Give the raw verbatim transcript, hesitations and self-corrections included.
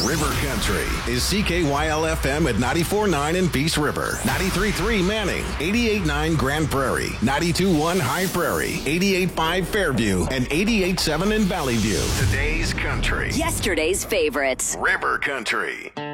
River Country is C K Y L F M at ninety-four point nine in Peace River, ninety-three point three Manning, eighty-eight point nine Grand Prairie, ninety-two point one High Prairie, eighty-eight point five Fairview, and eighty-eight point seven in Valley View. Today's country. Yesterday's favorites. River Country.